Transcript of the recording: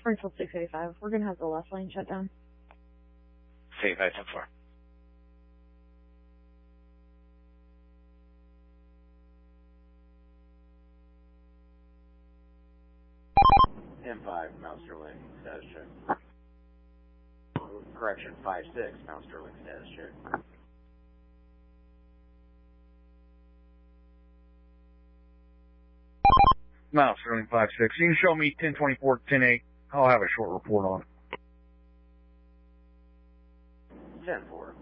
Springfield 685. We're going to have the left lane shut down. 685, 10-4. Mount Sterling, status check. Correction, 5-6, Mount Sterling, status check. Mount Sterling 5-6. You can show me 10-24, 10-8. I'll have a short report on it. 10-4.